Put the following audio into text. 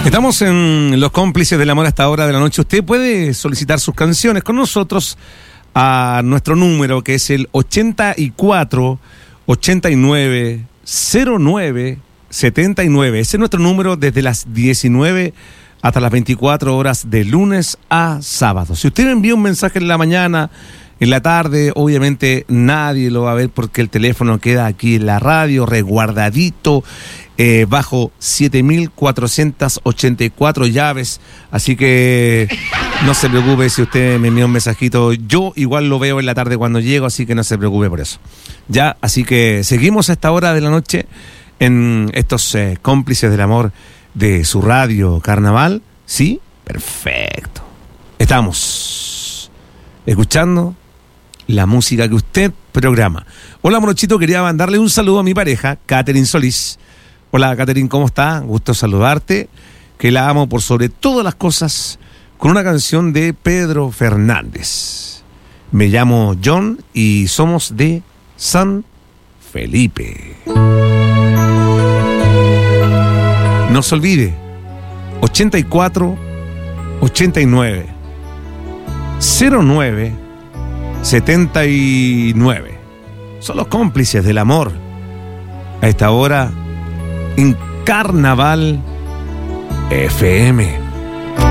Estamos en Los Cómplices del Amor a esta hora de la noche. Usted puede solicitar sus canciones con nosotros a nuestro número, que es el 84 89 09 79. Ese es nuestro número desde las 19 hasta las 24 horas de lunes a sábado. Si usted me envía un mensaje en la mañana, en la tarde, obviamente nadie lo va a ver porque el teléfono queda aquí en la radio, resguardadito, bajo 7484 llaves. Así que no se preocupe si usted me envía un mensajito. Yo igual lo veo en la tarde cuando llego, así que no se preocupe por eso. Ya, así que seguimos a esta hora de la noche en estos Cómplices del Amor de su radio Carnaval. ¿Sí? Perfecto. Estamos escuchando la música que usted programa. Hola, Morochito, quería mandarle un saludo a mi pareja, Catherine Solís. Hola, Catherine, ¿cómo está? Gusto saludarte. Que la amo por sobre todas las cosas, con una canción de Pedro Fernández. Me llamo John y somos de San Felipe. No se olvide, 84 89 09 79. Son los Cómplices del Amor a esta hora en Carnaval FM.